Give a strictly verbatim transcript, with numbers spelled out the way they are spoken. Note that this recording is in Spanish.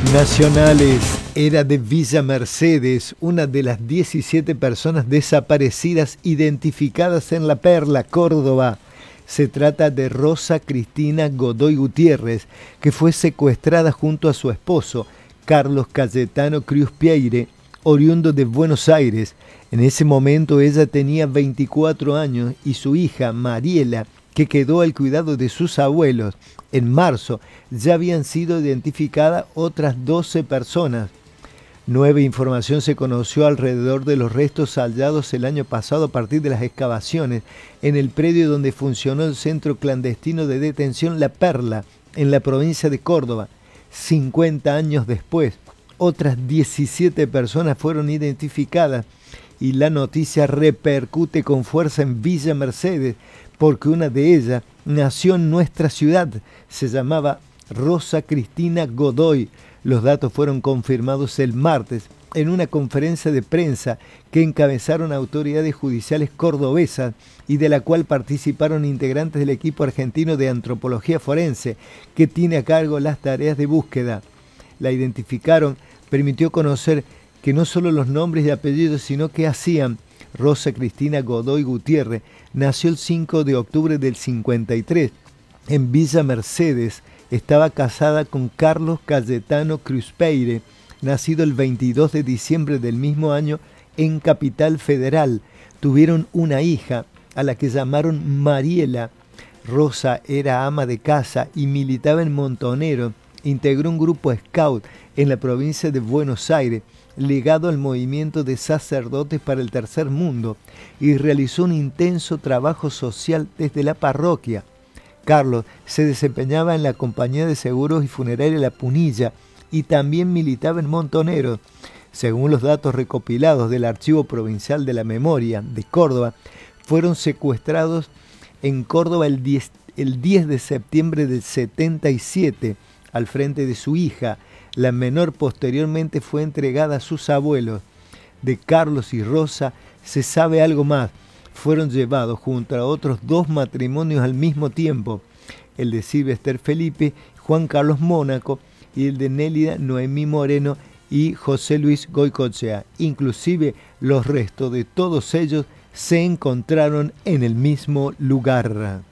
Nacionales. Era de Villa Mercedes, una de las diecisiete personas desaparecidas identificadas en La Perla, Córdoba. Se trata de Rosa Cristina Godoy Gutiérrez, que fue secuestrada junto a su esposo, Carlos Cayetano Cruz Peire, oriundo de Buenos Aires. En ese momento ella tenía veinticuatro años y su hija, Mariela, que quedó al cuidado de sus abuelos. En marzo ya habían sido identificadas otras doce personas. Nueva información se conoció alrededor de los restos hallados el año pasado a partir de las excavaciones en el predio donde funcionó el centro clandestino de detención La Perla, en la provincia de Córdoba. cincuenta años después, otras diecisiete personas fueron identificadas y la noticia repercute con fuerza en Villa Mercedes, porque una de ellas nació en nuestra ciudad, se llamaba Rosa Cristina Godoy. Los datos fueron confirmados el martes en una conferencia de prensa que encabezaron autoridades judiciales cordobesas y de la cual participaron integrantes del equipo argentino de antropología forense, que tiene a cargo las tareas de búsqueda. La identificaron, permitió conocer que no solo los nombres y apellidos, sino que hacían. Rosa Cristina Godoy Gutiérrez nació el cinco de octubre del cincuenta y tres en Villa Mercedes. Estaba casada con Carlos Cayetano Cruz Peire, nacido el veintidós de diciembre del mismo año en Capital Federal. Tuvieron una hija a la que llamaron Mariela. Rosa era ama de casa y militaba en Montonero. Integró un grupo scout en la provincia de Buenos Aires, ligado al movimiento de sacerdotes para el tercer mundo, y realizó un intenso trabajo social desde la parroquia. Carlos se desempeñaba en la Compañía de Seguros y Funeraria La Punilla y también militaba en Montonero. Según los datos recopilados del Archivo Provincial de la Memoria de Córdoba, fueron secuestrados en Córdoba el diez, el diez de septiembre del setenta y siete al frente de su hija. La menor posteriormente fue entregada a sus abuelos. De Carlos y Rosa se sabe algo más. Fueron llevados junto a otros dos matrimonios al mismo tiempo, el de Silvester Felipe, Juan Carlos Mónaco, y el de Nélida Noemí Moreno y José Luis Goicoechea. Inclusive los restos de todos ellos se encontraron en el mismo lugar.